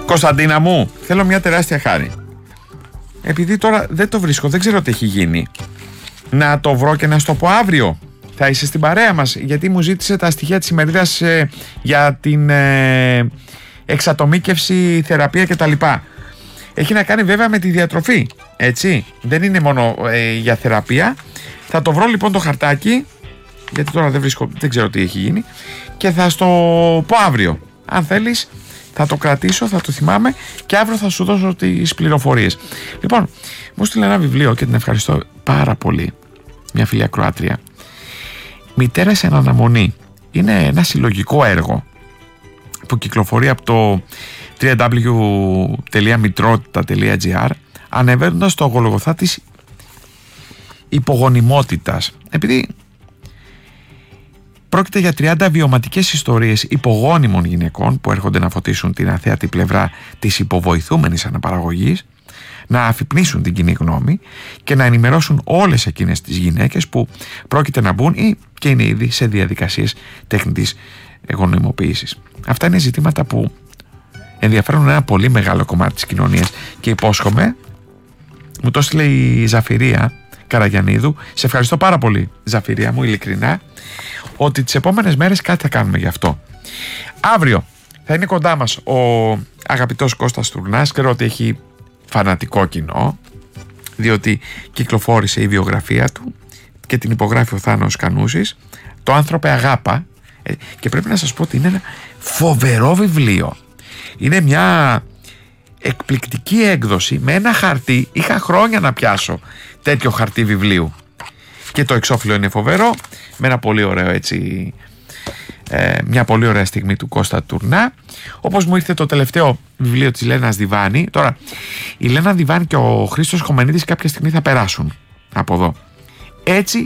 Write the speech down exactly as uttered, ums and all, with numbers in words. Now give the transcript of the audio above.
Κωνσταντίνα μου, θέλω μια τεράστια χάρη. Επειδή τώρα δεν το βρίσκω, δεν ξέρω τι έχει γίνει. Να το βρω και να σου το πω αύριο. Θα είσαι στην παρέα μας, γιατί μου ζήτησε τα στοιχεία της ημερίδας ε, για την ε, εξατομίκευση, θεραπεία κτλ. Έχει να κάνει βέβαια με τη διατροφή, έτσι. Δεν είναι μόνο ε, για θεραπεία. Θα το βρω λοιπόν το χαρτάκι, γιατί τώρα δεν βρίσκω, δεν ξέρω τι έχει γίνει, και θα στο πω αύριο. Αν θέλεις θα το κρατήσω, θα το θυμάμαι και αύριο θα σου δώσω τις πληροφορίες. Λοιπόν, μου στείλε ένα βιβλίο και την ευχαριστώ πάρα πολύ, μια φίλη Κροάτρια. Μητέρες εν αναμονή. Είναι ένα συλλογικό έργο που κυκλοφορεί από το double-u double-u double-u τελεία μητρότητα τελεία gr, ανεβαίνοντας το γολγοθά της υπογονιμότητας. Επειδή πρόκειται για τριάντα βιωματικές ιστορίες υπογόνιμων γυναικών που έρχονται να φωτίσουν την αθέατη πλευρά της υποβοηθούμενης αναπαραγωγής, να αφυπνίσουν την κοινή γνώμη και να ενημερώσουν όλες εκείνες τις γυναίκες που πρόκειται να μπουν ή και είναι ήδη σε διαδικασίες τεχνητής γονιμοποίησης. Αυτά είναι ζητήματα που ενδιαφέρουν ένα πολύ μεγάλο κομμάτι της κοινωνίας και υπόσχομαι, μου το έστειλε η Ζαφυρία Καραγιαννίδου, σε ευχαριστώ πάρα πολύ Ζαφυρία μου, ειλικρινά, ότι τις επόμενες μέρες κάτι θα κάνουμε γι' αυτό. Αύριο θα είναι κοντά μας ο αγαπητός Κώστας Τουρνάς. Ξέρω ότι έχει φανατικό κοινό, διότι κυκλοφόρησε η βιογραφία του και την υπογράφει ο Θάνος Κανούσης, το «Άνθρωπε αγάπα», και πρέπει να σας πω ότι είναι ένα φοβερό βιβλίο. Είναι μια εκπληκτική έκδοση με ένα χαρτί. Είχα χρόνια να πιάσω τέτοιο χαρτί βιβλίου και το εξώφυλλο είναι φοβερό, με ένα πολύ ωραίο έτσι, ε, μια πολύ ωραία στιγμή του Κώστα Τουρνά. Όπως μου ήρθε το τελευταίο βιβλίο της Λένας Διβάνη. Τώρα η Λένα Διβάνη και ο Χρήστος Χομενίδης κάποια στιγμή θα περάσουν από εδώ. Έτσι